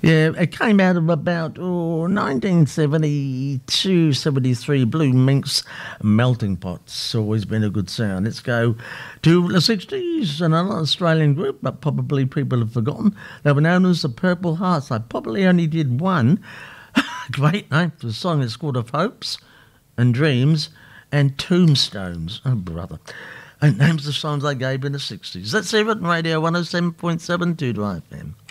Yeah, it came out of about 1972, 73. Blue Minx, Melting Pots. Always been a good sound. Let's go to the 60s, another Australian group, but probably people have forgotten. They were known as the Purple Hearts. I probably only did one. Great name for the song. It's called Of Hopes and Dreams and Tombstones. Oh, brother. And names of songs I gave in the 60s. That's Everton Radio 107.7 2 FM.